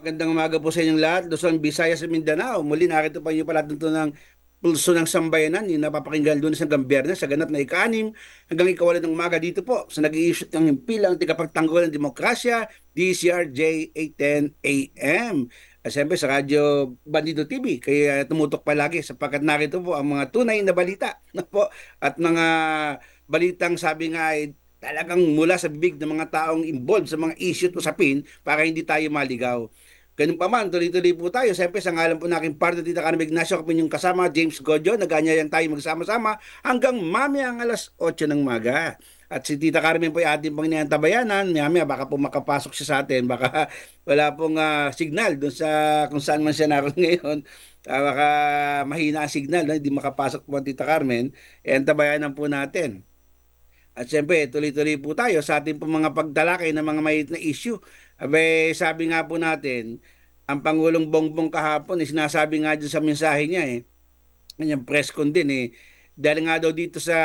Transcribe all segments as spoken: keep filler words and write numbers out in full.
Magandang umaga po sa inyong lahat. Luzon, Visayas at Mindanao. Muli narito pa inyo pala dito ng pulso ng sambayanan. Yung napapakinggan doon sa Gambiernes sa ganap na ika-anim hanggang ika-walo ng umaga dito po sa nag-i-issue ng pilang tigapagtanggol ng demokrasya, D C R J eight ten A M. At siyempre sa Radyo Bandido T V. Kaya tumutok palagi sapagkat narito po ang mga tunay na balita na po, at mga balitang sabi nga ay talagang mula sa bibig ng mga taong involved sa mga issue at usapin para hindi tayo maligaw. Ganun pa man, tuloy-tuloy po tayo. Siyempre, sa ngalan po ng aking partner, Tita Carmen Ignacio, ako po inyong kasama, James Godjo. Nag-aanyayan tayo magsama-sama hanggang mamaya ang alas otso ng maga. At si Tita Carmen po ay ating Panginoon tabayanan. Mamaya baka po makapasok siya sa atin. Baka wala pong ah, signal doon sa kung saan man siya naroon ngayon. Ah, baka mahina ang signal, no? Hindi makapasok po ang Tita Carmen. Eh, ang tabayanan po natin. At siyempre, tuloy-tuloy po tayo sa ating po mga pagtalakay ng mga may na issue. Abe, sabi nga po natin, ang Pangulong Bongbong kahapon, eh, sinasabi nga dyan sa mensahe niya, eh, kanyang press con din, eh, dahil nga daw dito sa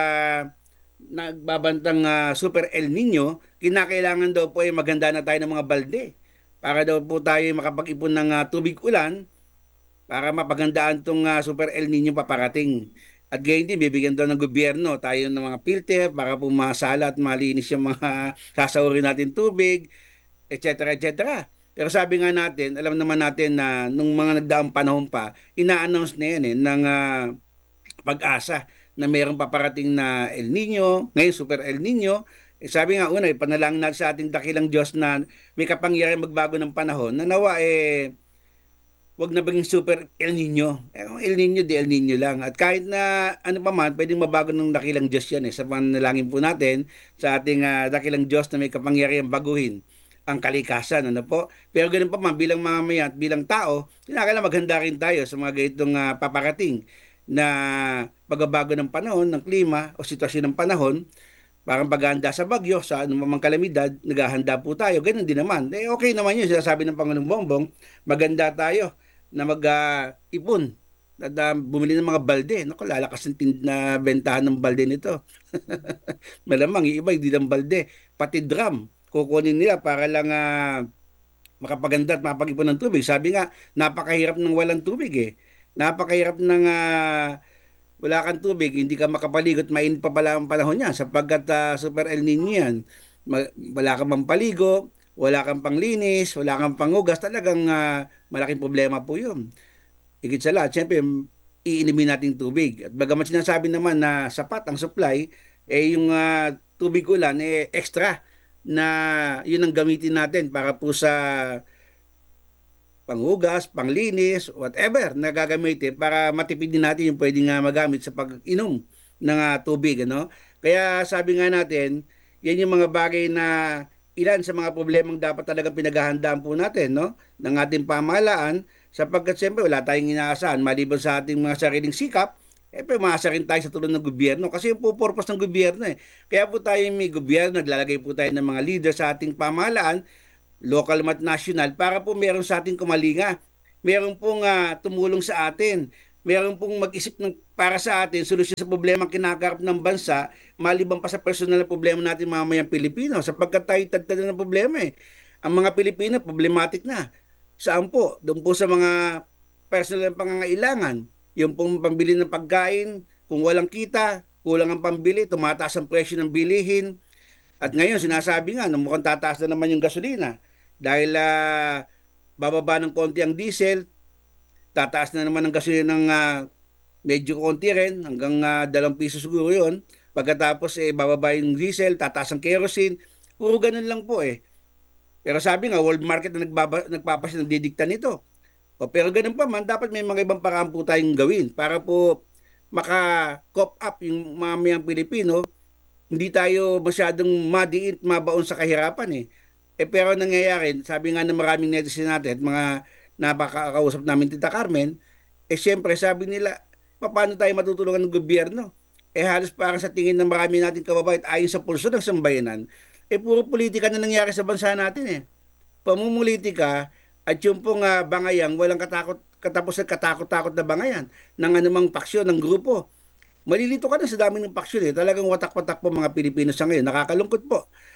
nagbabantang ah, Super El Nino, kinakailangan daw po ay maganda na tayo ng mga balde para daw po tayo makapag-ipon ng ah, tubig ulan para mapagandaan itong uh, Super El Nino paparating. At gayon din, bibigyan daw ng gobyerno tayo ng mga filter para po masala at malinis yung mga sasaurin natin tubig, et cetera et cetera. Pero sabi nga natin, alam naman natin na nung mga nagdaang panahon pa, ina-announce na yan eh, ng uh, pag-asa na mayroong paparating na El Nino, ngayon Super El Nino. Eh, sabi nga una, eh, panalangin natin sa ating dakilang Diyos na may kapangyarihan magbago ng panahon, na nawa eh, wag na maging super El Nino. Eh, kung El Nino, di El Nino lang. At kahit na ano pa man, pwedeng mabago ng dakilang Diyos yan eh. Sa panalangin po natin sa ating uh, dakilang Diyos na may kapangyarihan baguhin ang kalikasan. Ano po? Pero ganun pa man, bilang mamamayan at bilang tao, kinakailangan maghanda rin tayo sa mga ganitong uh, paparating na pagbabago ng panahon, ng klima o sitwasyon ng panahon. Parang paghahanda sa bagyo, sa anumang kalamidad, naghahanda po tayo. Ganun din naman. Eh, okay naman yun. Sinasabi ng Pangulong Bongbong, maganda tayo na mag-ipon at uh, bumili ng mga balde. Naku, lalakas ng tin- na bentahan ng balde nito. Malamang, yung iba, hindi ng balde. Pati drum, kukunin nila para lang uh, makapaganda at mapag-ipon ng tubig. Sabi nga, napakahirap ng walang tubig eh. Napakahirap ng uh, wala kang tubig, hindi ka makapaligo at mainit pa pala ang panahon niya sapagkat uh, Super El Nino yan. Ma- wala kang pampaligo, wala kang panglinis, wala kang panghugas, talagang uh, malaking problema po yun. Higit sa lahat, syempre, iinimin natin tubig. At bagamat sinasabi naman na sapat ang supply, eh yung uh, tubig ulan, eh extra na yun ang gamitin natin para po sa panghugas, panglinis, whatever na gagamitin para matipid din natin yung pwedeng nga magamit sa pag-inom ng uh, tubig. Ano? Kaya sabi nga natin, yan yung mga bagay na ilan sa mga problemang dapat talaga pinaghahandaan po natin, no? Ng ating pamahalaan, sapagkat siyempre wala tayong inaasahan maliban sa ating mga sariling sikap, eh maasa rin tayo sa tulong ng gobyerno kasi yung po purpose ng gobyerno eh. Kaya po tayo may gobyerno, naglalagay po tayo ng mga leader sa ating pamahalaan, local at national, para po meron sa ating kumalinga. Meron pong uh, tumulong sa atin. Meron pong mag-isip ng para sa atin, solusyon sa problema kinakarap ng bansa, maliban pa sa personal na problema natin mamayang Pilipino, sapagkat tayo tagtad ng problema eh. Ang mga Pilipino, problematic na. Saan po? Doon po sa mga personal na pangangailangan. Yung pong pambili ng pagkain, kung walang kita, kulang ang pambili, tumataas ang presyo ng bilihin. At ngayon, sinasabi nga, na mukhang tataas na naman yung gasolina. Dahil uh, bababa ng konti ang diesel, tataas na naman ang gasolina ng uh, medyo konti rin, hanggang uh, dalawang piso siguro yun. Pagkatapos, eh, bababa yung diesel, tataas ang kerosene. Puro ganun lang po eh. Pero sabi nga, world market na nagbaba, nagpapasya ng didikta nito. O, pero ganun pa man, dapat may mga ibang paraan po tayong gawin para po maka-cop up yung mamayang Pilipino, hindi tayo masyadong madiin, mabaon sa kahirapan eh. Eh pero nangyayari, sabi nga ng maraming netizen natin, mga napakakausap namin Tita Carmen, eh siyempre sabi nila, paano tayo matutulungan ng gobyerno? Eh halos parang sa tingin ng marami natin kababayan, ayon sa pulso ng sambayanan, eh puro politika na nangyari sa bansa natin eh. Pamumulitika at yung pong uh, bangayang walang katakot, katapos at katakot-takot na bangayan ng anumang paksyon, ng grupo. Malilito ka na sa dami ng paksyon eh. Talagang watak-watak po mga Pilipino sa ngayon. Nakakalungkot po.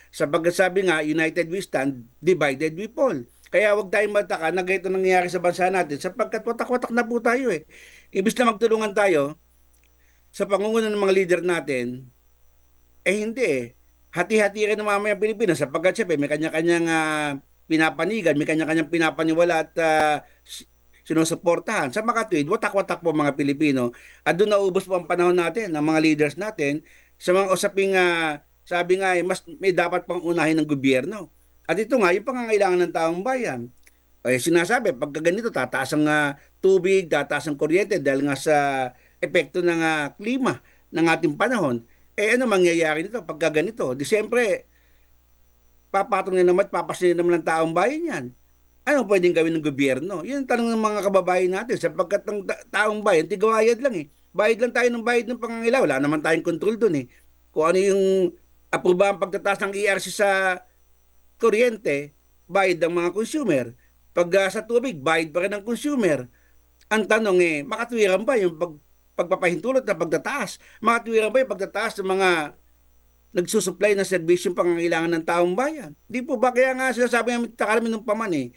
Sapagkat sabi nga, united we stand, divided we fall. Kaya huwag tayong magtaka na ganito nangyayari sa bansa natin sapagkat watak-watak na po tayo eh. Ibig na magtulungan tayo sa pangunguna ng mga leader natin, eh hindi eh. Hati-hati rin ng mamayang Pilipinas sapagkat siyempre may kanya-kanyang uh, pinapanigan, may kanya-kanyang pinapaniwala at uh, sinusuportahan. Sa makatwid, watak-watak po mga Pilipino. At doon naubos po ang panahon natin, ng mga leaders natin, sa mga usaping, uh, sabi nga, eh, mas may dapat pang unahin ng gobyerno. At ito nga, yung pangangailangan ng taong bayan. Eh, sinasabi, pagka ganito, tataas ang uh, tubig, tataas ang kuryente dahil nga sa epekto ng uh, klima ng ating panahon. Eh, ano mangyayari nito pagka ganito? Di siyempre, papatong na naman at papasin naman ng taong bayan yan. Ano pwedeng gawin ng gobyerno? Yun ang tanong ng mga kababayan natin. Sapagkat ng taong bayan, tigawayad lang eh. Bayad lang tayo ng bayad ng pangangailangan. Wala naman tayong control dun eh. Kung ano yung aproba ang pagtataas ng E R C sa kuryente, bayad ng mga consumer. Pag uh, sa tubig, bayad pa rin ng consumer. Ang tanong eh, makatwiran ba yung pag, pagpapahintulot na pagtataas? Makatwiran ba yung pagtataas ng mga nagsusupply ng serbisyong pangangailangan ng taong bayan? Di po ba? Kaya nga sinasabi namin, takarami ng paman eh,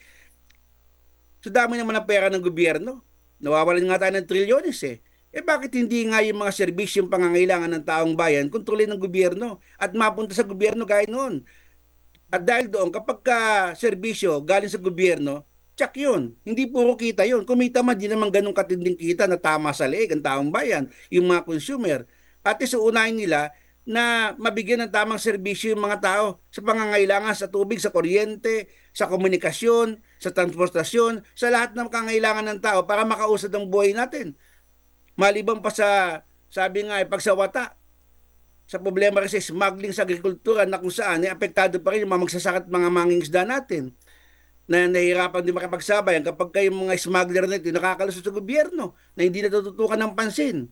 sa dami naman ng pera ng gobyerno, nawawalan nga tayo ng trilyones eh. Eh bakit hindi nga yung mga serbisyong pangangailangan ng taong bayan kontrolin ng gobyerno at mapunta sa gobyerno gaya noon? At dahil doon, kapag ka serbisyo galing sa gobyerno, tsak yun. Hindi puro kita yun. Kumita man, di naman ganun katinding kita na tama sa leeg ang taong bayan, yung mga consumer. At isuunahin nila na mabigyan ng tamang serbisyo yung mga tao sa pangangailangan sa tubig, sa kuryente, sa komunikasyon, sa transportasyon, sa lahat ng pangangailangan ng tao para makausad ang buhay natin. Maliban pa sa, sabi nga, eh, pagsawata, sa problema rin sa smuggling sa agrikultura na kung saan, eh, apektado pa rin yung mga magsasaka at mga mangingisda natin na nahihirapan din makipagsabay kapag kayong mga smuggler na ito nakakalusot sa gobyerno na hindi natututukan ng pansin.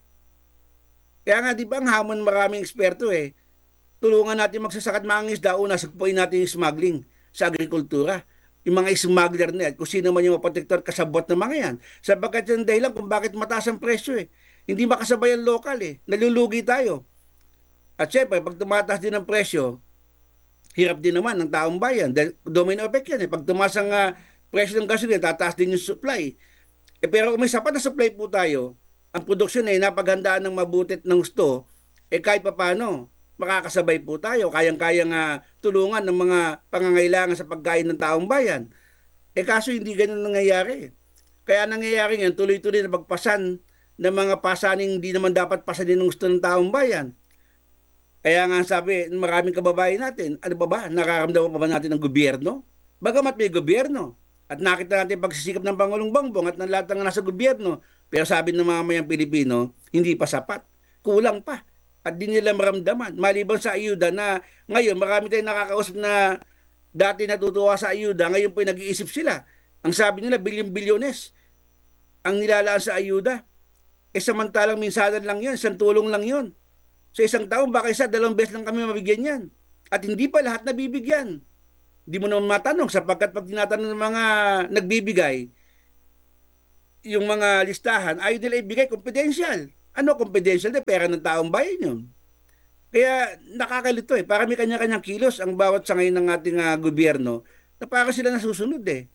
Kaya nga, di ba, ang hamon maraming eksperto eh, tulungan natin magsasaka at mangingisda, una, sagpuin natin yung smuggling sa agrikultura. Yung mga smuggler na yan, kung sino man yung maprotektor, kasabot ng mga yan. Sapagkat yung dahilan kung bakit mataas ang presyo eh. Hindi makasabay ang local eh. Nalulugi tayo. At syempre, pag tumataas din ang presyo, hirap din naman ng taong bayan. Dahil domino effect yan eh. Pag tumaas ang uh, presyo ng gasolina, tataas din yung supply. Eh, pero kung may sapat na supply po tayo, ang produksyon ay napaghandaan ng mabuti at ng gusto, eh kahit pa paano, makakasabay po tayo. Kayang-kayang uh, tulungan ng mga pangangailangan sa pagkain ng taong bayan. Eh kaso hindi ganun nangyayari. Kaya nangyayari yan, tuloy-tuloy na pagpasan ng mga pasaning hindi naman dapat pasanin ng gusto ng taong bayan. Kaya nga sabi, maraming kababayan natin, ano ba ba, nakaramdaman pa ba natin ng gobyerno? Bagamat may gobyerno, at nakita natin pagsisikap ng Pangulong Bongbong at ng lahat ng nasa gobyerno, pero sabi ng mga mayang Pilipino, hindi pa sapat, kulang pa, at di nila maramdaman. Maliban sa ayuda na ngayon, marami tayong nakakausap na dati natutuwa sa ayuda, ngayon po nag-iisip sila. Ang sabi nila, bilyon-bilyones ang nilalaan sa ayuda. Eh samantalang minsanan lang yun, isang tulong lang yun. Sa isang taon, baka isa, dalawang beses lang kami mabigyan yan. At hindi pa lahat nabibigyan. Hindi mo naman matanong sapagkat pag tinatanong ng mga nagbibigay, yung mga listahan, ayaw nila ibigay confidential. Ano confidential? De, pera ng taong bayan yun. Kaya nakakalito eh. Para may kanya-kanyang kilos ang bawat sangay ng ating uh, gobyerno na para sila nasusunod eh.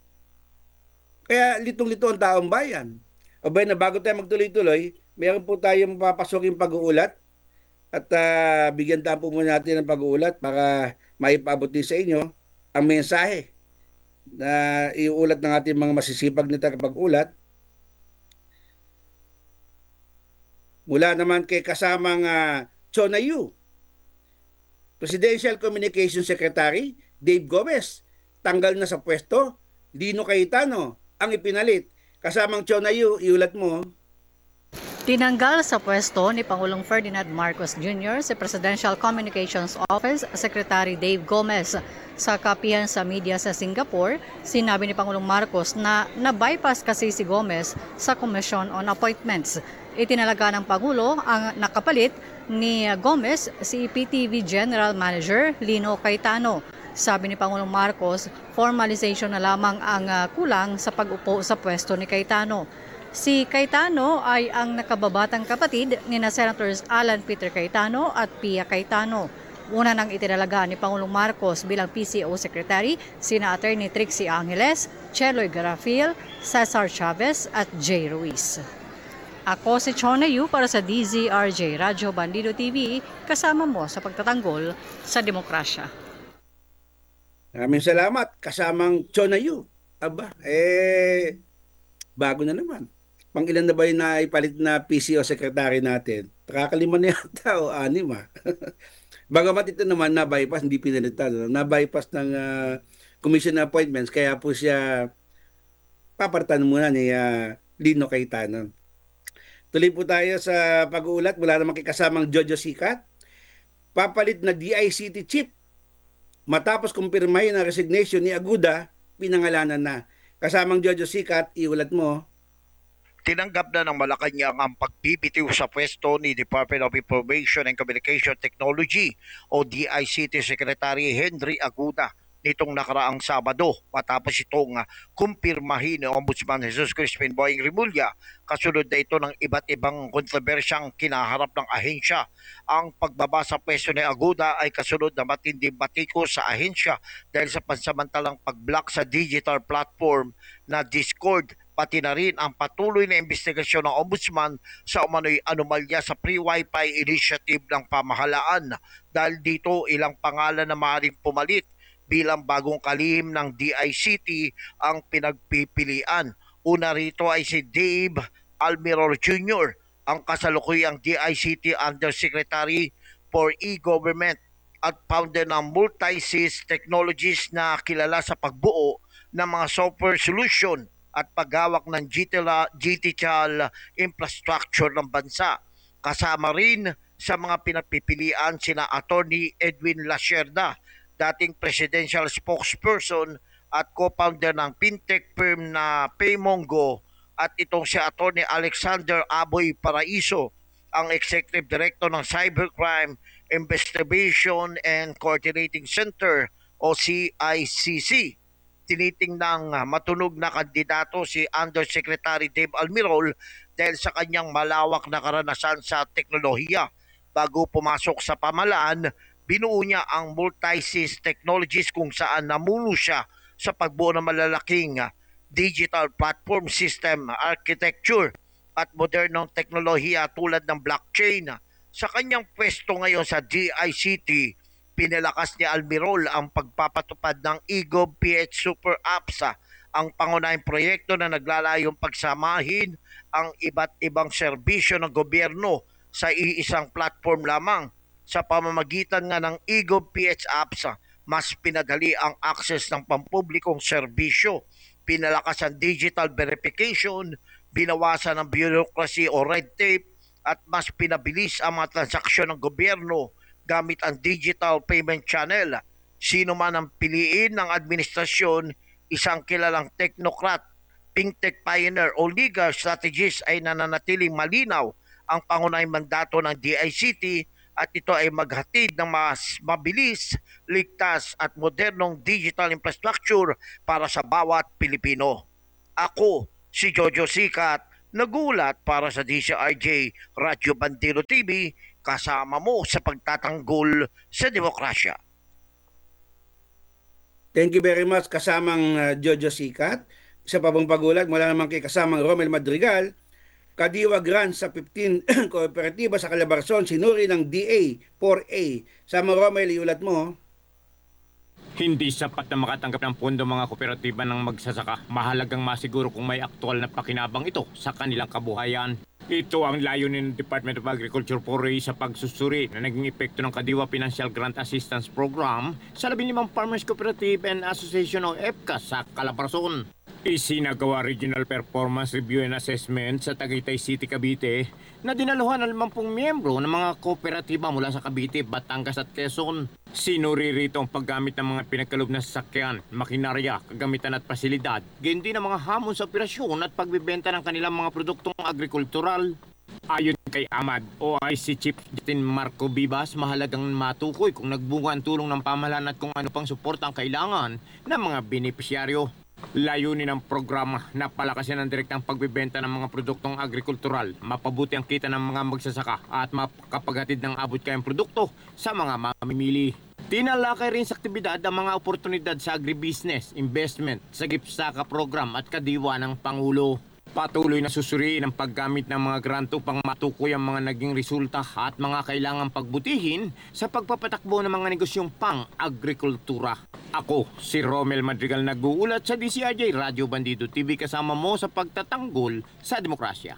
Kaya litong-lito ang taong bayan. O ba na bago tayo magtuloy-tuloy, meron po tayong papasukin pag-uulat. At uh, bigyan tayo po muna natin ng pag-uulat para maipaabot din sa inyo ang mensahe na iuulat ng ating mga masisipag na tagapag-ulat. Mula naman kay kasamang uh, Chona Yu, Presidential Communications Secretary Dave Gomez, tanggal na sa pwesto. Lino Cayetano ang ipinalit. Kasamang Chona Yu, iulat mo. Tinanggal sa pwesto ni Pangulong Ferdinand Marcos Junior si Presidential Communications Office Secretary Dave Gomez. Sa kapihan sa media sa Singapore, sinabi ni Pangulong Marcos na na-bypass kasi si Gomez sa Commission on Appointments. Itinalaga ng Pangulo ang nakapalit ni Gomez si P T V General Manager Lino Cayetano. Sabi ni Pangulong Marcos, formalization na lamang ang kulang sa pag-upo sa pwesto ni Cayetano. Si Cayetano ay ang nakababatang kapatid ni na Senators Alan Peter Cayetano at Pia Cayetano. Una nang itinalaga ni Pangulong Marcos bilang P C O Secretary sina Attorney Trixie Angeles, Cheloy Garafil, Cesar Chavez at Jay Ruiz. Ako si Chona Yu para sa D Z R J Radyo Bandido T V, kasama mo sa pagtatanggol sa demokrasya. Maraming salamat. Kasamang Chona Yu. Aba, eh, bago na naman. Pang ilan na ba yung naipalit na P C O Secretary natin? Nakakalima na yata o anim ha. Bagamat ito naman na-bypass, hindi pinalitan. No? Na-bypass ng uh, commission appointments, kaya po siya papartan muna ni uh, Lino Cayetano. Tuloy po tayo sa pag-uulat mula naman kay kasamang Jojo Sicat. Papalit na D I C T chief. Matapos kumpirmahin ang resignation ni Aguda, pinangalanan na. Kasamang Jojo Sicat, iulat mo. Tinanggap na ng Malacanang ang pagbibitiw sa pwesto ni Department of Information and Communication Technology o D I C T Secretary Henry Aguda nitong nakaraang Sabado matapos itong uh, kumpirmahin ni Ombudsman Jesus Crispin Boying Rimulya. Kasunod na ito ng iba't ibang kontrobersyang kinaharap ng ahensya. Ang pagbaba sa pwesto ni Aguda ay kasunod na matinding batiko sa ahensya dahil sa pansamantalang pag-block sa digital platform na Discord, pati na rin ang patuloy na investigasyon ng Ombudsman sa umano'y anomalya sa Free Wi-Fi initiative ng pamahalaan. Dahil dito ilang pangalan na maaaring pumalit bilang bagong kalihim ng D I C T ang pinagpipilian. Una rito ay si Dave Almirol Junior, ang kasalukuyang D I C T Undersecretary for E-Government at founder ng Multisys Technologies na kilala sa pagbuo ng mga software solution at paghawak ng digital infrastructure ng bansa. Kasama rin sa mga pinagpipilian sina Attorney Edwin Lacerda, dating presidential spokesperson at co-founder ng fintech firm na Paymongo, at itong si Attorney Alexander Aboy Paraiso, ang executive director ng Cybercrime Investigation and Coordinating Center o C I C C. Tinitingnang matunog na kandidato si Undersecretary Dave Almirol dahil sa kanyang malawak na karanasan sa teknolohiya. Bago pumasok sa pamalaan, binuo niya ang Multisys Technologies kung saan namuno siya sa pagbuo ng malalaking digital platform system architecture at modernong teknolohiya tulad ng blockchain. Sa kanyang pwesto ngayon sa D I C T, pinalakas ni Almirol ang pagpapatupad ng eGovPH Super Apps, ang pangunahing proyekto na naglalayong pagsamahin ang iba't ibang serbisyo ng gobyerno sa iisang platform lamang. Sa pamamagitan nga ng eGovPH apps, mas pinadali ang access ng pampublikong serbisyo, pinalakas ang digital verification, binawasan ang bureaucracy o red tape, at mas pinabilis ang mga transaksyon ng gobyerno gamit ang digital payment channel. Sino man ang piliin ng administrasyon, isang kilalang technocrat, fintech pioneer o legal strategist, ay nananatiling malinaw ang pangunahing mandato ng D I C T, at ito ay maghatid ng mas mabilis, ligtas at modernong digital infrastructure para sa bawat Pilipino. Ako, si Jojo Sicat, nagulat para sa D Z R J Radyo Bandido T V, kasama mo sa pagtatanggol sa demokrasya. Thank you very much, kasamang uh, Jojo Sicat. Isa pa bang pagulat mula naman kay kasamang Romel Madrigal. Kadiwa grant sa fifteen kooperatiba sa Calabarzon, sinuri ng D A four A. Sama Romel, iulat mo. Hindi sapat na makatanggap ng pondo mga kooperatiba ng magsasaka. Mahalagang masiguro kung may aktual na pakinabang ito sa kanilang kabuhayan. Ito ang layunin ng Department of Agriculture four A sa pagsusuri na naging epekto ng Kadiwa Financial Grant Assistance Program sa labing limang Farmers Cooperative and Association o E F C A sa Calabarzon. Isinagawa Regional Performance Review and Assessment sa Tagaytay City, Cavite na dinaluhan ng limampung miyembro ng mga kooperatiba mula sa Cavite, Batangas at Quezon. Sinuri rito ang paggamit ng mga pinagkaloob na sasakyan, makinarya, kagamitan at pasilidad, gayon din ang mga hamon sa operasyon at pagbibenta ng kanilang mga produktong agrikultural. Ayon kay Amad o I C Chief Justin Marco Bibas, mahalagang matukoy kung nagbunga ang tulong ng pamahalaan at kung ano pang suporta ang kailangan ng mga benepisyaryo. Layunin ng programa na palakasin ang direktang pagbibenta ng mga produktong agrikultural, mapabuti ang kita ng mga magsasaka at makapaghatid ng abot kayang produkto sa mga mamimili. Tinalakay rin sa aktibidad ang mga oportunidad sa agribusiness, investment, sa GIPSAKA program at kadiwa ng Pangulo. Patuloy na susuriin ang paggamit ng mga granto pang matukoy ang mga naging resulta at mga kailangang pagbutihin sa pagpapatakbo ng mga negosyong pang-agrikultura. Ako, si Romel Madrigal, nag-uulat sa D C R J Radyo Bandido T V, kasama mo sa pagtatanggol sa demokrasya.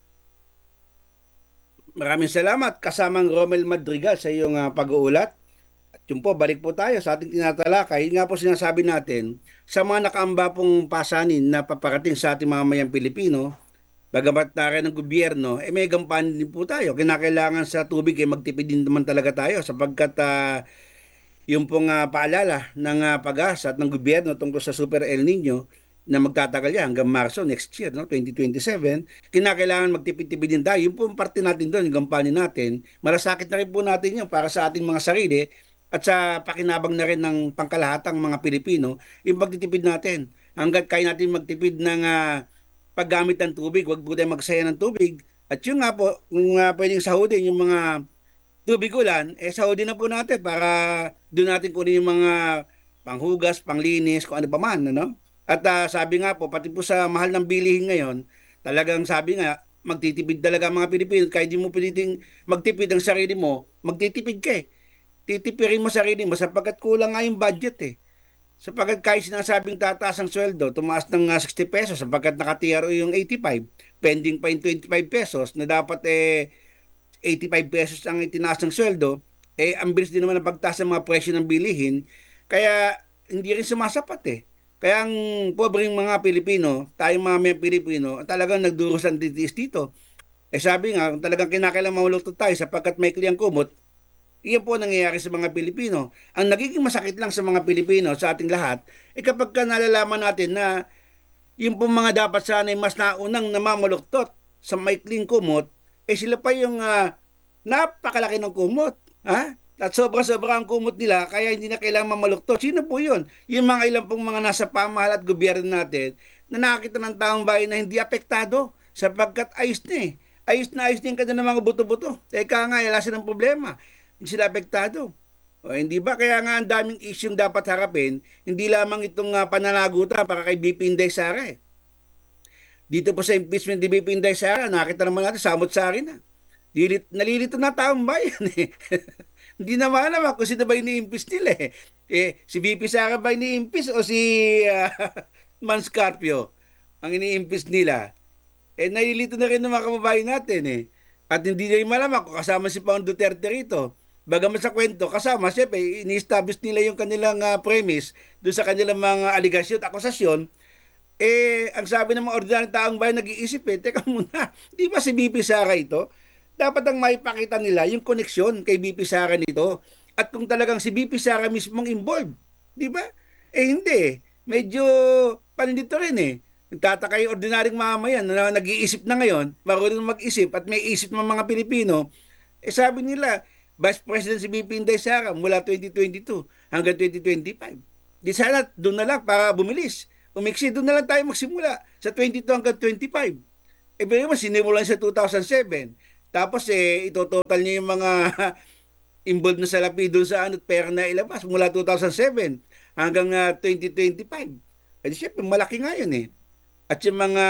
Maraming salamat kasamang Romel Madrigal sa iyong uh, pag-uulat. At yun po, balik po tayo sa ating tinatalakay. Yun nga po sinasabi natin, sa mga nakaamba pong pasanin na paparating sa ating mamamayang Pilipino, bagamat na rin ng gobyerno, eh may gampanin din po tayo. Kinakailangan sa tubig, eh magtipid din naman talaga tayo sapagkat uh, yung pong uh, paalala ng uh, pag-asa at ng gobyerno tungkol sa Super El Nino na magtatagal yan hanggang Marso next year, no, twenty twenty-seven, kinakailangan magtipid-tipid din tayo. Yung pong parte natin doon, yung gampanin natin, malasakit na rin po natin yun para sa ating mga sarili at sa pakinabang na rin ng pangkalahatang mga Pilipino, yung pagtitipid natin. Hanggat kaya natin magtipid ng uh, paggamit ng tubig, huwag po tayo magsaya ng tubig. At yun nga po, kung uh, pwedeng sahodin yung mga tubig ulan, eh sahodin na po natin para doon natin kunin yung mga panghugas, panglinis, kung ano pa man. Ano? At uh, sabi nga po, pati po sa mahal ng bilihin ngayon, talagang sabi nga, magtitipid talaga ang mga Pilipino. Kaya di mo pwedeng magtipid ang sarili mo, magtitipid ka eh. Titipirin mo sarili mo sapagkat kulang nga yung budget eh. Sapagkat kahit sinasabing tataas ang sweldo, tumaas ng uh, sixty pesos sapagkat naka-T R O yung eighty-five, pending pa yung twenty-five pesos na dapat eh eighty-five pesos ang itinaas ng sweldo, eh ang bilis din naman ang pagtaas ng mga presyo ng bilihin, kaya hindi rin sumasapat eh. Kaya ang pobreng mga Pilipino, tayong mga mga Pilipino, talagang nagduros ang titiis dito. Eh sabi nga, talagang kinakailangan mahulog tayo sapagkat may kliyang kumot. Iyan po nangyayari sa mga Pilipino. Ang nagiging masakit lang sa mga Pilipino, sa ating lahat, eh kapag ka nalalaman natin na yung po mga dapat sana ay mas naunang namamuluktot sa maikling kumot, eh sila pa yung uh, napakalaki ng kumot. Ha? At sobra-sobra ang kumot nila, kaya hindi na kailangan mamaluktot. Sino po yun? Yung mga ilang pong mga nasa pamahala at gobyerno natin na nakakita ng taong bayan na hindi apektado sapagkat ayos na eh. Ayos na ayos na yung kanya ng mga buto-buto. Teka nga, wala silang problema. Sila apektado. O, hindi ba? Kaya nga ang daming isyong dapat harapin, hindi lamang itong uh, pananagutan para kay B P Inday Sara eh. Dito po sa impeachment ni B P Inday Sara, nakita naman natin, samot-sari na. Dilit, nalilito na taong bayan eh. Hindi naman alam kung sino ba ini-impeach nila eh. eh. Si B P Sara ba ini-impeach o si uh, Manscarpio ang ini-impeach nila? Eh, nalilito na rin ng mga kababayan natin eh. At hindi rin malaman kung kasama si Pangulong Duterte rito. Bagaman sa kwento, kasama, siyempre, ini-establish nila yung kanilang uh, premise doon sa kanilang mga aligasyon at akusasyon. Eh, ang sabi ng mga ordinaryong taong bayan, nag-iisip eh, teka muna, di ba si B P Sara ito? Dapat ang maipakita nila yung koneksyon kay B P Sara nito. At kung talagang si B P Sara mismong involved, di ba? Eh, hindi. Medyo panindito rin eh. Nagtataka yung ordinaryong mamayan na nag-iisip na ngayon, marunong mag-isip at may isip ng mga Pilipino. Eh, sabi nila, Vice President si B P Inday Sara mula twenty twenty-two hanggang twenty twenty-five. Di sana doon na lang para bumilis. Umiksi, doon na lang tayo magsimula sa twenty-two hanggang twenty-five. Eh, pero naman, sinimulan sa two thousand seven. Tapos, eh, ito total niya yung mga involved na salapi doon sa ano, pera na ilabas mula two thousand seven hanggang uh, twenty twenty-five. Eh, syempre, malaki nga yun eh. At yung mga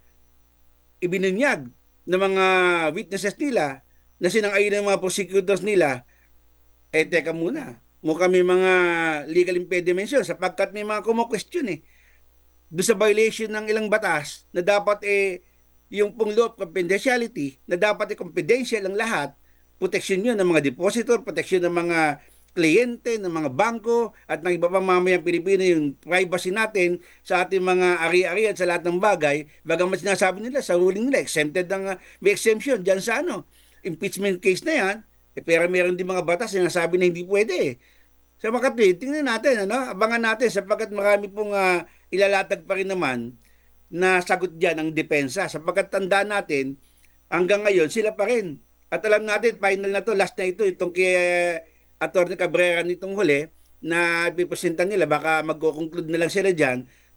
ibinunyag ng mga witnesses nila, na sinang-ayon ng mga prosecutors nila, eh teka muna, mukha may mga legal impediments yun sapagkat may mga kumo-question eh. Doon sa violation ng ilang batas na dapat eh yung pong law of confidentiality na dapat eh confidential ang lahat, protection yun ng mga depositor, protection ng mga kliyente, ng mga bangko at ng iba pang mamayang Pilipino, yung privacy natin sa ating mga ari-ari at sa lahat ng bagay, bagamat sinasabi nila sa ruling nila, exempted ng, uh, may exemption dyan sa ano, impeachment case na yan, eh, pero meron din mga batas na sinasabi na hindi pwede eh. Sa mga kapatid, tingnan natin, ano? Abangan natin sapagkat marami pong uh, ilalatag pa rin naman na sagot dyan ang depensa. Sapagkat tandaan natin, hanggang ngayon, sila pa rin. At alam natin, final na to, last na ito, itong kay uh, Atty. Cabrera nitong huli, na pipresentan nila, baka mag-conclude na lang sila dyan,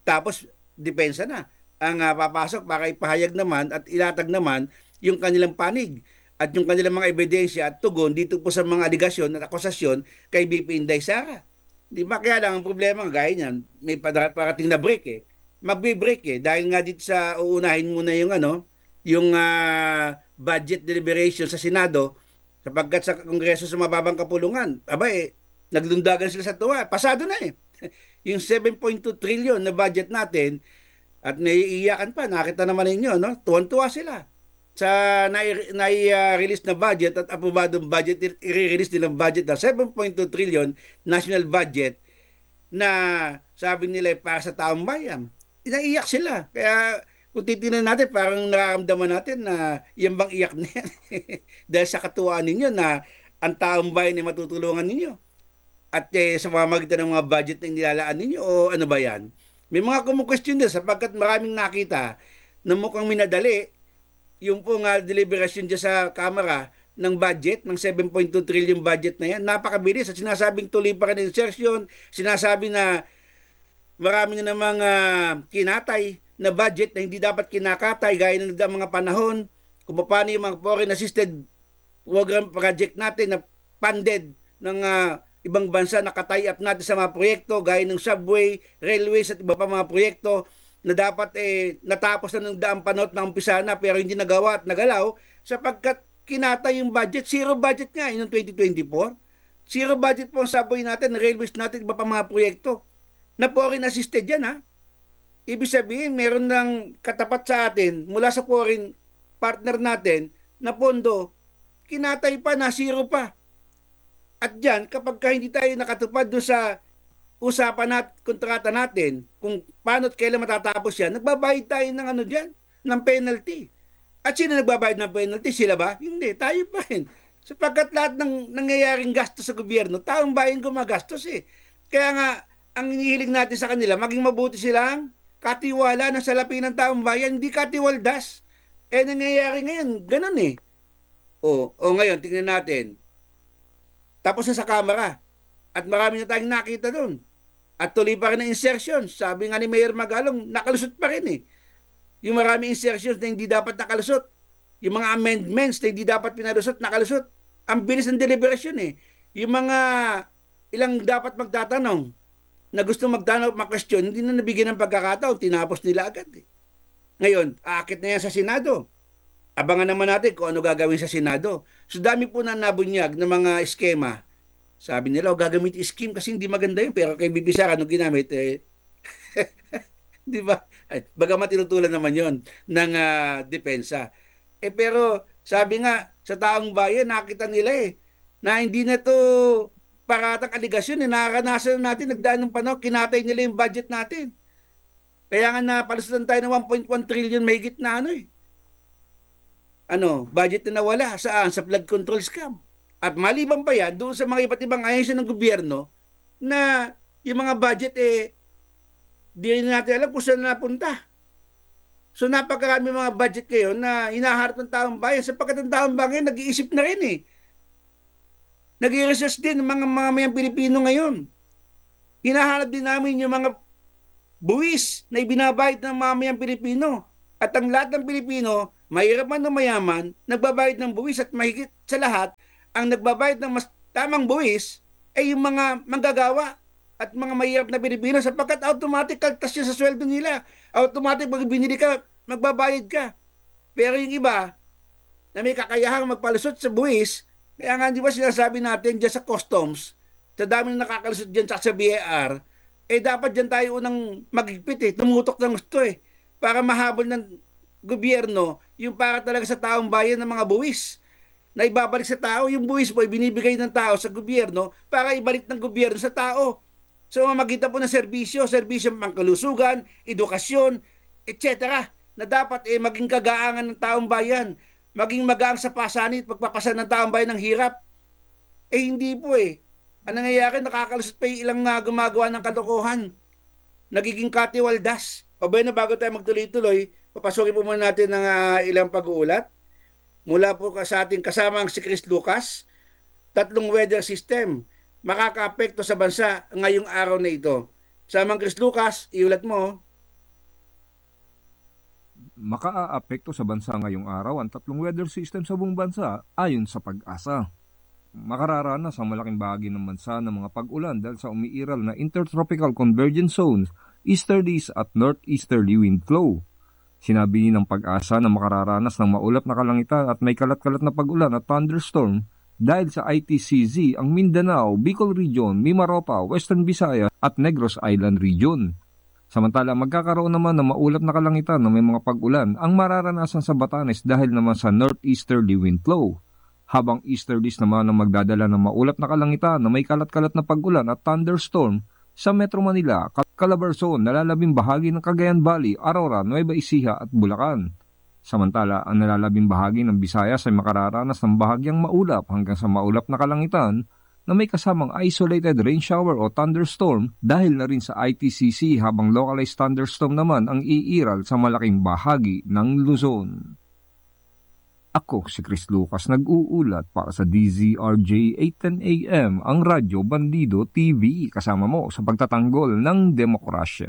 Tapos depensa na ang ah, papasok para ipahayag naman at ilatag naman yung kanilang panig at yung kanilang mga ebidensya at tugon dito po sa mga aligasyon at akusasyon kay B P Inday Sara. Di ba? Kaya lang ang problema gaya niyan, may padara- parating na break eh. Magbe-break eh dahil nga dito sa uunahin muna yung ano, yung ah, budget deliberation sa Senado sapagkat sa Kongreso sa mababang kapulungan. Aba eh, naglundagan sila sa tuwa. Pasado na eh. Yung seven point two trillion na budget natin at naiiyakan pa, nakita naman ninyo, no? Tuwan-tuwa sila sa nai-release na budget at aprobadong budget, i-release nilang budget na seven point two trillion national budget na sabi nila para sa taong bayan. Inaiyak sila. Kaya kung titignan natin, parang nararamdaman natin na yan bang iyak na yan. Dahil sa katuwaan ninyo na ang taong bayan ay matutulungan ninyo. At eh, sa pamamagitan ng mga budget na nilalaan ninyo o ano ba yan? May mga kumukwestiyon din sapagkat maraming nakita na mukhang minadali yung pong uh, deliberation dyan sa Kamara ng budget, ng seven point two trillion budget na yan, napakabilis at sinasabing tuloy pa rin insertion, sinasabi na marami na namang uh, kinatay na budget na hindi dapat kinakatay gaya ng mga panahon, kung paano yung mga foreign assisted program project natin na funded ng uh, ibang bansa na katay up natin sa mga proyekto gaya ng subway, railways at iba pa mga proyekto na dapat eh natapos na ng daang panahon na umpisa na pero hindi nagawa at nagalaw sapagkat kinatay yung budget. Zero budget nga yun noong twenty twenty-four. Zero budget po ang subway natin, railways natin, iba pa mga proyekto. Na foreign assisted yan ha. Ibig sabihin, meron ng katapat sa atin mula sa foreign partner natin na pondo, kinatay pa na zero pa. At dyan, kapag ka hindi tayo nakatupad doon sa usapan at kontrata natin kung paano at kailan matatapos yan, nagbabayad tayo ng ano dyan, ng penalty. At sino nagbabayad ng penalty? Sila ba? Hindi, tayo pa rin. Sapagkat lahat ng nangyayaring gastos sa gobyerno, taong bayan gumagastos eh. Kaya nga, ang inihiling natin sa kanila, maging mabuti silang katiwala na salapi ng taong bayan, hindi katiwaldas. Eh, nangyayari ngayon, ganun eh. O, o ngayon, tingnan natin. Tapos na sa Kamara. At marami na tayong nakita doon. At tuloy pa rin ang insertions. Sabi nga ni Mayor Magalong, nakalusot pa rin eh. Yung marami insertions na hindi dapat nakalusot. Yung mga amendments na hindi dapat pinalusot, nakalusot. Ang bilis ng deliberation eh. Yung mga ilang dapat magtatanong na gusto magtanong, mag-question, hindi na nabigyan ng pagkakataon, tinapos nila agad eh. Ngayon, aakit na yan sa Senado. Abangan naman natin kung ano gagawin sa Senado. So dami po na nabunyag ng mga eskema. Sabi nila, oh, gagamit scheme kasi hindi maganda yun. Pero kay B B Sara, ano ginamit? Eh, di ba? Ay, bagamat tinutulan naman yon ng uh, depensa. Eh pero, sabi nga, sa taong bayan, nakita nila eh, na hindi na to paratang aligasyon eh. Nakakanasan natin, nagdaan ng panahon, kinatay nila yung budget natin. Kaya nga napalusutan tayo ng one point one trillion mahigit na ano eh. Ano, budget na nawala. Saan? Sa flood control scam. At maliban pa yan, doon sa mga iba't ibang ahensya ng gobyerno na yung mga budget eh, di rin natin alam kung saan napunta. So napakarami mga budget kayo na hinaharap ng taong bayan sapagkat ang taong bayan nag-iisip na rin eh. Nag-i-research din ng mga mamamayang Pilipino ngayon. Hinahanap din namin yung mga buwis na ibinabayad ng mamamayang Pilipino. At ang lahat ng Pilipino, mahirap man o mayaman, nagbabayad ng buwis at mahigit sa lahat, ang nagbabayad ng mas tamang buwis ay yung mga manggagawa at mga mahirap na Pilipino sapagkat automatic kaltas yun sa sweldo nila. Automatic pag binili ka, magbabayad ka. Pero yung iba, na may kakayahang magpalusot sa buwis, kaya nga di ba sinasabi natin dyan sa customs, sa dami na nakakalusot dyan sa B I R, eh dapat dyan tayo unang magigpit eh, tumutok ng gusto eh, para mahabol ng gobyerno yung para talaga sa taong bayan ng mga buwis na ibabalik sa tao. Yung buwis po ay binibigay ng tao sa gobyerno para ibalik ng gobyerno sa tao. So mamamagitan po ng serbisyo, serbisyo pangkalusugan, edukasyon, et cetera na dapat eh maging kagaangan ng taong bayan, maging magaang sa pasanit, pagpapasan ng taong bayan ng hirap. Eh hindi po eh. Ang nangyayari, nakakalusot pa yung ilang na gumagawa ng kalokohan. Nagiging katiwaldas. O ba na bago tayo magtuloy-tuloy, papasukin po muna natin ng uh, ilang pag-uulat. Mula po sa ating kasamang si Chris Lucas, tatlong weather system makakaapekto sa bansa ngayong araw na ito. Samang Chris Lucas, iulat mo. Makaaapekto sa bansa ngayong araw ang tatlong weather system sa buong bansa ayon sa Pag-asa. Makararanas ang malaking bahagi ng bansa ng mga pag-ulan dahil sa umiiral na intertropical convergence zones, easterlies at northeasterly wind flow. Sinabi ng Pag-asa na makararanas ng maulap na kalangitan at may kalat-kalat na pag-ulan at thunderstorm dahil sa I T C Z ang Mindanao, Bicol Region, Mimaropa, Western Visayas at Negros Island Region. Samantala, magkakaroon naman ng maulap na kalangitan na may mga pag-ulan ang mararanasan sa Batanes dahil naman sa northeasterly wind flow. Habang easterlies naman ang magdadala ng maulap na kalangitan na may kalat-kalat na pag-ulan at thunderstorm sa Metro Manila, Calabarzon, nalalabing bahagi ng Cagayan Valley, Aurora, Nueva Ecija at Bulacan. Samantala, ang nalalabing bahagi ng Visayas ay makararanas ng bahagyang maulap hanggang sa maulap na kalangitan na may kasamang isolated rain shower o thunderstorm dahil na rin sa I T C C habang localized thunderstorm naman ang iiral sa malaking bahagi ng Luzon. Ako si Chris Lucas nag-uulat para sa D Z R J eight ten A M ang Radyo Bandido T V kasama mo sa pagtatanggol ng demokrasya.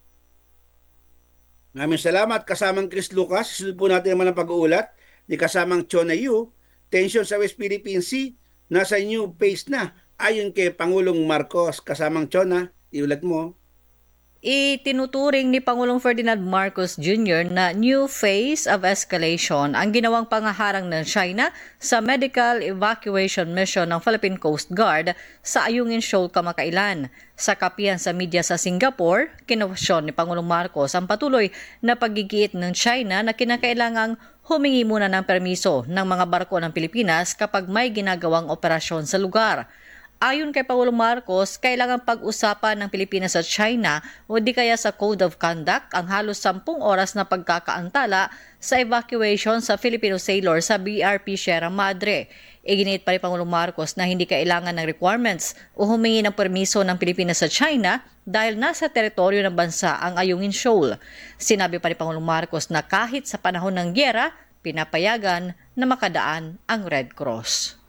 Maraming salamat kasamang Chris Lucas. Susunod po natin naman ang pag-uulat ni kasamang Chona Yu. Tension sa West Philippine Sea nasa new phase na ayon kay Pangulong Marcos. Kasamang Chona, iulat mo. Itinuturing ni Pangulong Ferdinand Marcos Junior na new phase of escalation ang ginawang pangaharang ng China sa medical evacuation mission ng Philippine Coast Guard sa Ayungin Shoal kamakailan. Sa kapihan sa media sa Singapore, kinwestiyon ni Pangulong Marcos ang patuloy na paggigiit ng China na kinakailangang humingi muna ng permiso ng mga barko ng Pilipinas kapag may ginagawang operasyon sa lugar. Ayon kay Pangulong Marcos, kailangan pag-usapan ng Pilipinas at China o di kaya sa Code of Conduct ang halos sampung oras na pagkakaantala sa evacuation sa Filipino sailor sa B R P Sierra Madre. Iginit pa rin Pangulong Marcos na hindi kailangan ng requirements o humingi ng permiso ng Pilipinas sa China dahil nasa teritoryo ng bansa ang Ayungin Shoal. Sinabi pa rin Pangulong Marcos na kahit sa panahon ng gyera, pinapayagan na makadaan ang Red Cross.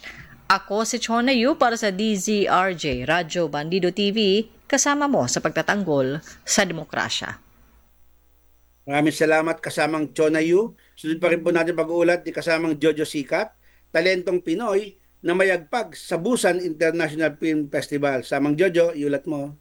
Ako si Chona Yu para sa D Z R J Radyo Bandido T V, kasama mo sa pagtatanggol sa demokrasya. Maraming salamat kasamang Chona Yu. Sunod pa rin po natin pag-uulat ni kasamang Jojo Sikat, talentong Pinoy na mayagpag sa Busan International Film Festival. Samang Jojo, iulat mo.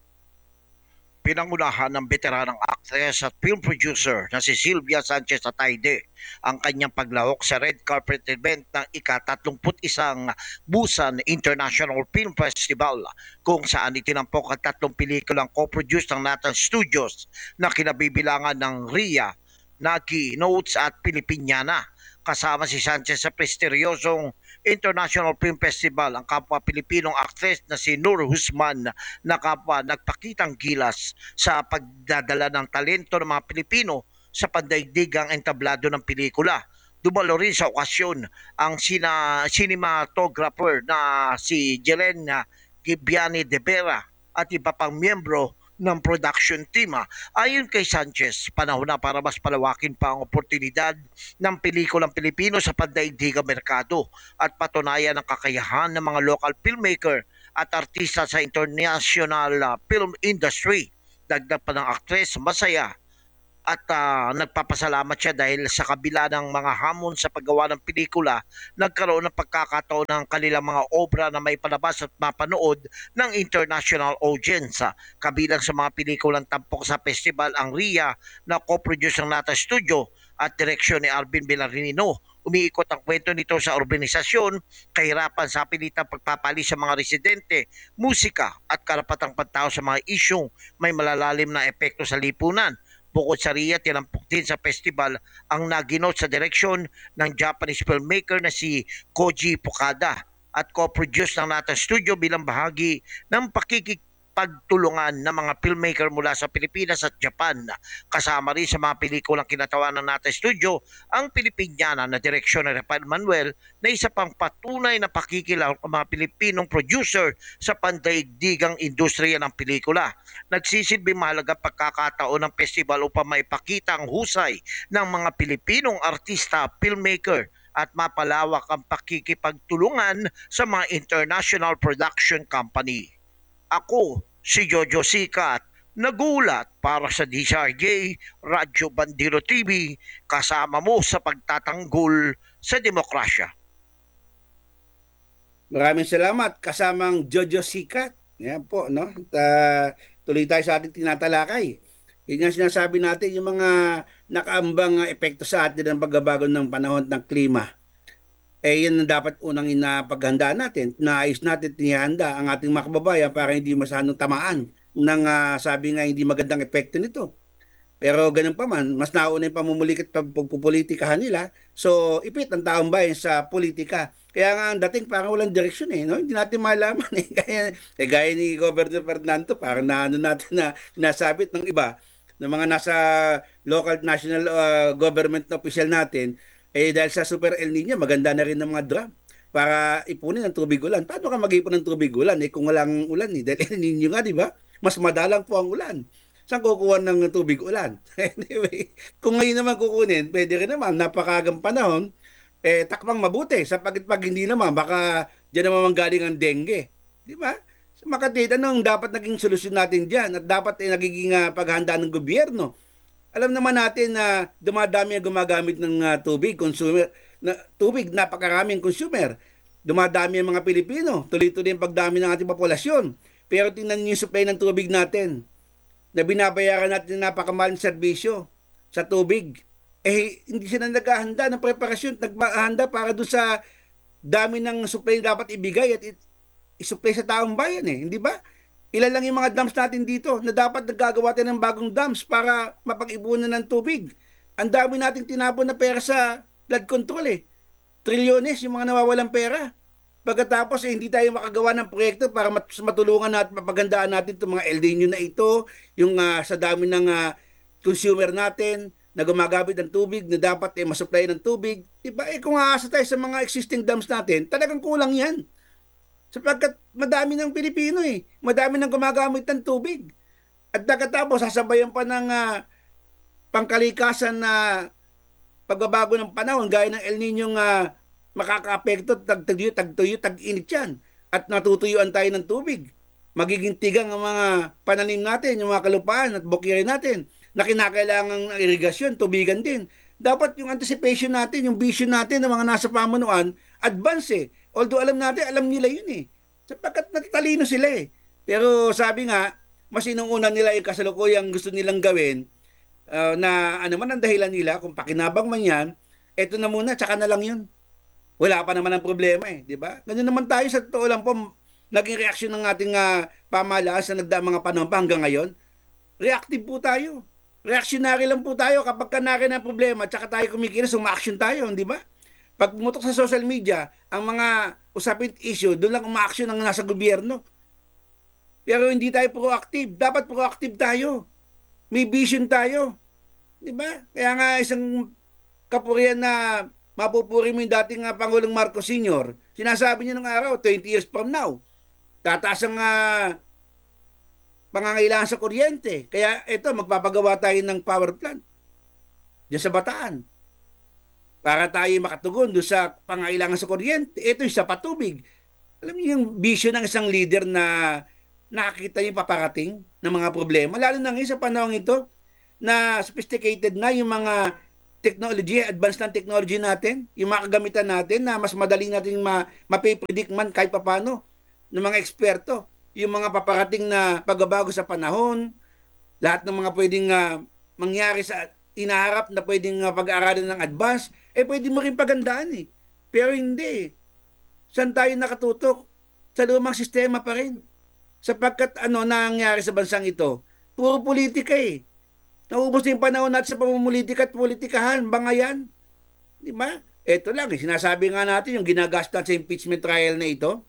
Pinangunahan ng veteranang actress at film producer na si Sylvia Sanchez Ataide ang kanyang paglahok sa red carpet event ng ika-tatlumpu't isang Busan International Film Festival kung saan itinampok ang tatlong pelikulang co-produced ng Nathan Studios na kinabibilangan ng Ria, Nagi, Notes at Pilipinyana. Kasama si Sanchez sa prestigyosong International Film Festival ang kapwa Pilipinong aktres na si Nur Husman na kapwa nagpakitang gilas sa pagdadala ng talento ng mga Pilipino sa pandaigdigang entablado ng pelikula. Dumalo rin sa okasyon ang sina, cinematographer na si Jelen Gibiani de Vera at iba pang miyembro ng production team. Ayon kay Sanchez, panahon na para mas palawakin pa ang oportunidad ng pelikulang Pilipino sa pandaigdigang merkado at patunayan ang kakayahan ng mga local filmmaker at artista sa international uh, film industry. Dagdag pa ng aktres, masaya at uh, nagpapasalamat siya dahil sa kabila ng mga hamon sa paggawa ng pelikula, nagkaroon ng pagkakataon ng kanilang mga obra na may palabas at mapanood ng international audience. Kabilang sa mga pelikulang tampok sa festival ang Ria na co-produce ng Nata Studio at direksyon ni Alvin Villarino. Umiikot ang kwento nito sa organisasyon, kahirapan sa pilitang pagpapali sa mga residente, musika at karapatang pantao sa mga isyong may malalalim na epekto sa lipunan. Bukod sa Ria, tinampok din sa festival ang naginot sa direksyon ng Japanese filmmaker na si Koji Fukada at co-produce ng Nata Studio bilang bahagi ng pakikipagtulungan ng mga filmmaker mula sa Pilipinas at Japan. Kasama rin sa mga pelikulang kinatawan ng Nata Studio ang Pilipinyana na direksyon ni Rafael Manuel na isa pang patunay na pakikilahok ng mga Pilipinong producer sa pandaigdigang industriya ng pelikula. Nagsisilbing mahalaga pagkakataon ng festival upang maipakita ang husay ng mga Pilipinong artista, filmmaker at mapalawak ang pakikipagtulungan sa mga international production company. Ako, si Jojo Sikat, Nagulat para sa D S R J, Radyo Bandero T V, kasama mo sa pagtatanggol sa demokrasya. Maraming salamat kasamang Jojo Sikat. Yan po, no? Uh, tuloy tayo sa ating tinatalakay. Yun nga sinasabi natin, yung mga nakaambang uh, epekto sa atin ng pagbabago ng panahon ng klima. Eh, yan ang dapat unang inapaghandaan natin. Naayos natin, tinihanda ang ating mga kababayan para hindi masyadong tamaan ng uh, sabi nga hindi magandang epekto nito. Pero ganun pa man, mas nauna yung pamumulikat at pagpupolitikahan nila. So, ipit ang taong bayan sa politika. Kaya nga ang dating parang walang direksyon eh. No? Hindi natin malaman eh. Gaya, eh, gaya ni Governor Fernando, parang naano natin na nasabit ng iba, ng mga nasa local national uh, government na official natin, eh dahil sa Super El Nino, maganda na rin ng mga drum para ipunin ang tubig ulan. Paano ka mag-ipon ng tubig ulan eh kung walang ulan eh? Dahil El Nino nga, di ba? Mas madalang po ang ulan. Saan kukuha ng tubig ulan? Anyway, kung ngayon naman kukunin, pwede rin naman, napakagang panahon, eh, takpang mabuti. Sapagkat pag hindi naman, baka dyan naman manggaling ang dengue. Di ba? So, Makatid, anong dapat naging solusyon natin dyan? At dapat eh, nagiging uh, paghahanda ng gobyerno. Alam naman natin na dumadami ang gumagamit ng uh, tubig, consumer, na, tubig, napakaraming consumer. Dumadami ang mga Pilipino. Tuloy-tuloy ang pagdami ng ating populasyon. Pero tingnan niyo yung supply ng tubig natin na binabayaran natin ng napakamaling serbisyo sa tubig. Eh, hindi sila naghahanda ng preparasyon, naghahanda para doon sa dami ng supply na dapat ibigay at isupply sa taong bayan eh, hindi ba? Ilan lang yung mga dams natin dito na dapat naggagawa tayo ng bagong dams para mapag-ibunan ng tubig. Ang dami nating tinapon na pera sa flood control eh. Trilyones yung mga nawawalang pera. Pagkatapos eh, hindi tayo makagawa ng proyekto para mat- matulungan natin, mapagandaan natin itong mga El Nino na ito, yung uh, sa dami ng uh, consumer natin na gumagamit ng tubig na dapat eh, masupply ng tubig. Diba? Eh, kung aasa tayo sa mga existing dams natin, talagang kulang yan. Sapagkat madami ng Pilipino eh. Madami nang gumagamit ng tubig. At pagkatapos, sasabayan pa ng uh, pangkalikasan na pagbabago ng panahon, gaya ng El Nino uh, makaka-apekto, tag-tuyo, tag-tuyo, tag-init yan. At natutuyuan tayo ng tubig. Magiging tigang ang mga pananim natin, yung mga kalupaan at bukirin natin na kinakailangan ng irigasyon, tubigan din. Dapat yung anticipation natin, yung vision natin ng mga nasa pamunuan, advance eh. Although alam natin, alam nila yun eh. Sapagkat natatalino sila eh. Pero sabi nga, mas inuuna nila yung kasalukuyang gusto nilang gawin uh, na ano man ang dahilan nila, kung pakinabang man yan, eto na muna, tsaka na lang yun. Wala pa naman ang problema eh, di ba? Ganyan naman tayo sa totoo lang po, naging reaksyon ng ating uh, pamahalaan sa nagdaang mga panahon pa hanggang ngayon. Reactive po tayo. Reactionary lang po tayo kapag kanari na problema, tsaka tayo kumikilos, uma-action tayo, di ba? Pag pumutok sa social media, ang mga usapin issue, doon lang uma-action ang nasa gobyerno. Pero hindi tayo proactive. Dapat proactive tayo. May vision tayo. Di ba? Kaya nga isang kapurian na mapupuri mo yung dating uh, Pangulong Marcos Senior, sinasabi niya nung araw, twenty years from now, tataas ang uh, pangangailangan sa kuryente. Kaya ito, magpapagawa tayo ng power plant diyan sa Bataan para tayo makatugon doon sa pangangailangan sa kuryente. Ito yung sa patubig. Alam niyo yung vision ng isang leader na nakakita yung paparating ng mga problema. Lalo na ngayon sa panahon ito na sophisticated na yung mga technology, advanced ng technology natin, yung mga kagamitan natin na mas madali natin ma- mapipredict man kahit papano ng mga eksperto. Yung mga paparating na pagbabago sa panahon, lahat ng mga pwedeng uh, mangyari sa inaharap na pwedeng uh, pag-aaralan ng advance, eh pwede mo rin pagandaan eh. Pero hindi. Saan tayo nakatutok? Sa lumang sistema pa rin. Sapagkat ano nangyari sa bansang ito? Puro politika eh. Naubos na yung panahon natin sa pamumulitika at politikahan, bangayan. Di ba? Ito lang, eh, sinasabi nga natin yung ginagastos sa impeachment trial na ito.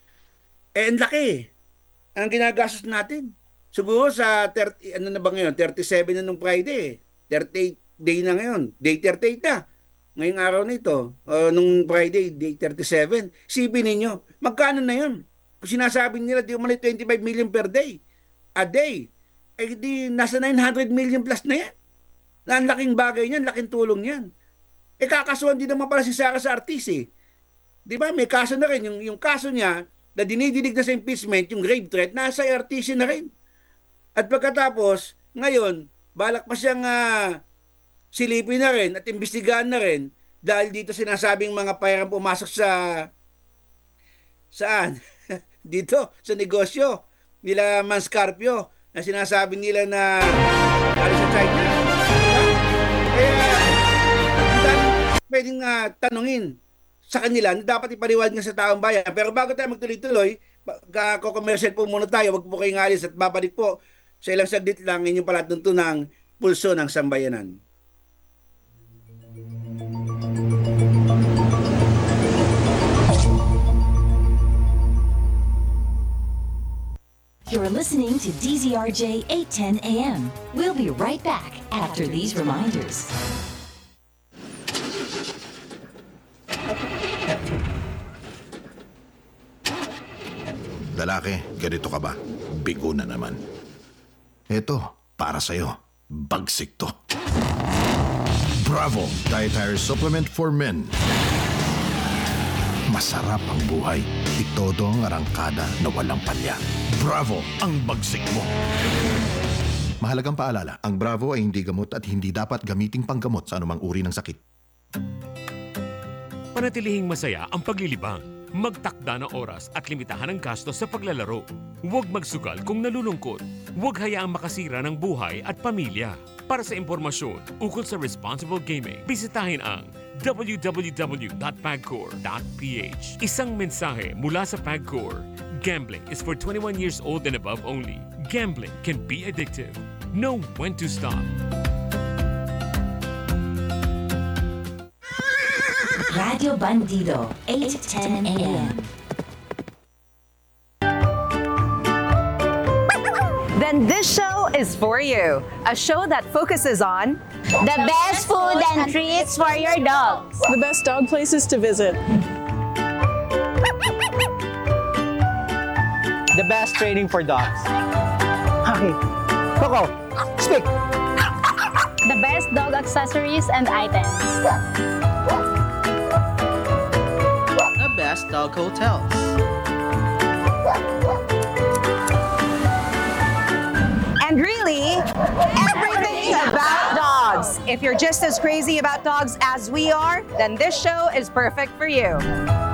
Eh, ang laki. Ang ginagastos natin. Siguro sa, thirty, ano na ba ngayon? thirty-seven na nung Friday. thirty-eight day na ngayon. Day thirty-eight na. Ngayong araw na ito. Uh, nung Friday, day thirty-seven. Sipin ninyo, magkano na yun? Kung sinasabi nila, di umali twenty-five million per day. A day. Eh di nasa nine hundred million plus na yan. Na ang laking bagay niyan, laking tulong yan. Eh kakasuhan din naman pala si Sara sa artist eh. Di ba? May kaso na rin. Yung, yung kaso niya na dinidinig na sa impeachment, yung grave threat, nasa artist na rin. At pagkatapos, ngayon, balak pa siyang ah, silipin na rin at imbestigahan na rin dahil dito sinasabing mga payarang pumasok sa saan? Dito, sa negosyo nila Manscarpio na sinasabi nila na ano sa China. Kaya, ang dami pwedeng uh, tanungin sa kanila na dapat ipaliwanag nga sa taong bayan. Pero bago tayo magtuloy-tuloy, kako-commercial po muna tayo, wag po kayong alis at babalik po sa ilang saglit lang inyong palatuntunang Pulso ng Sambayanan. You're listening to D Z R J eight ten A M. We'll be right back after these reminders. Lalaki, ganito ka ba? Bigo na naman. Ito, para sa'yo. Bagsik to. Bravo! Dietary Supplement for Men. Masarap ang buhay. Itodo ang arangkada na walang palya. Bravo ang bagsik mo. Mahalagang paalala, ang Bravo ay hindi gamot at hindi dapat gamiting panggamot sa anumang uri ng sakit. Panatilihing masaya ang paglilibang. Magtakda ng oras at limitahan ang gastos sa paglalaro. Huwag magsugal kung nalulungkot. Huwag hayaang makasira ng buhay at pamilya. Para sa impormasyon ukol sa responsible gaming, bisitahin ang w w w dot pagcor dot p h. Isang mensahe mula sa Pagcor. Gambling is for twenty-one years old and above only. Gambling can be addictive. Know when to stop. Radio Bandido, eight ten A M. Then this show is for you. A show that focuses on the best food and treats for your dogs, the best dog places to visit, the best training for dogs. Okay. Coco, speak. the best dog accessories and items, The best dog hotels. and really everything about dogs. If you're just as crazy about dogs as we are, then this show is perfect for you.